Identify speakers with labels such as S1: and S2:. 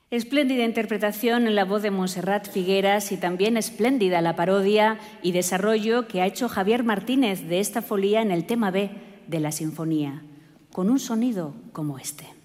S1: Espléndida interpretación en la voz de Montserrat Figueras y también espléndida la parodia y desarrollo que ha hecho Javier Martínez de esta folía en el tema B de la sinfonía, con un sonido como este.